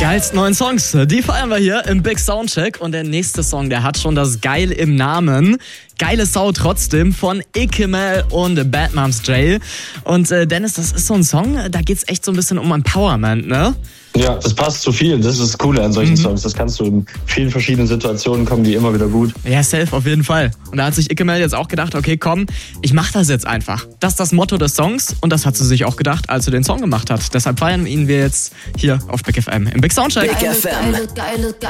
geilsten neuen Songs, die feiern wir hier im Big Soundcheck. Und der nächste Song, der hat schon das Geil im Namen. Geile Sau trotzdem von Ikemel und Bad Moms Jail. Und Dennis, das ist so ein Song, da geht's echt so ein bisschen um Empowerment, ne? Ja, das passt zu viel. Das ist das Coole an solchen Songs. Das kannst du in vielen verschiedenen Situationen, kommen die immer wieder gut. Ja, safe, auf jeden Fall. Und da hat sich Ikemel jetzt auch gedacht, okay, komm, ich mach das jetzt einfach. Das ist das Motto des Songs und das hat sie sich auch gedacht, als sie den Song gemacht hat. Deshalb feiern wir ihn jetzt hier auf Big FM im Big Soundcheck. Big FM.